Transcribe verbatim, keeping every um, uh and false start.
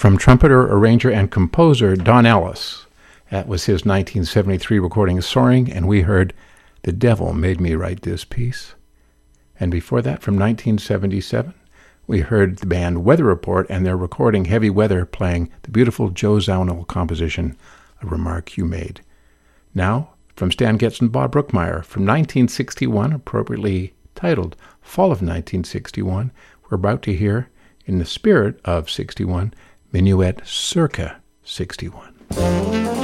from trumpeter, arranger, and composer Don Ellis. That was his nineteen seventy-three recording Soaring, and we heard The Devil Made Me Write This Piece. And before that, from nineteen seventy-seven, we heard the band Weather Report and their recording Heavy Weather playing the beautiful Joe Zawinul composition, A Remark You Made. Now, from Stan Getz and Bob Brookmeyer, from nineteen sixty-one, appropriately titled Fall of nineteen sixty-one, we're about to hear, in the spirit of sixty-one, Minuet Circa sixty-one.